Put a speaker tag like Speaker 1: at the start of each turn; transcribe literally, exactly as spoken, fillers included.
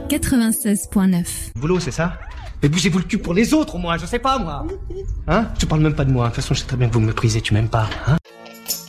Speaker 1: quatre-vingt-seize point neuf.
Speaker 2: Boulot, c'est ça? Mais bougez-vous le cul pour les autres, au moins, je sais pas, moi. Hein? Je parle même pas de moi. De toute façon, je sais très bien que vous me méprisez, tu m'aimes pas, hein?